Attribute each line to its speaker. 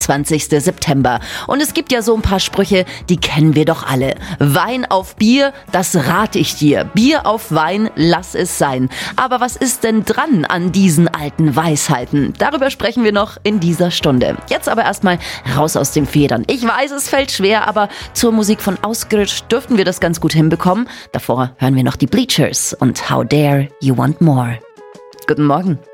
Speaker 1: 20. September. Und es gibt ja so ein paar Sprüche, die kennen wir doch alle. Wein auf Bier, das rate ich dir. Bier auf Wein, lass es sein. Aber was ist denn dran an diesen alten Weisheiten? Darüber sprechen wir noch in dieser Stunde. Jetzt aber erstmal raus aus den Federn. Ich weiß, es fällt schwer, aber zur Musik von Ausgridge dürften wir das ganz gut hinbekommen. Davor hören wir noch die Bleachers und How Dare You Want More. Guten Morgen.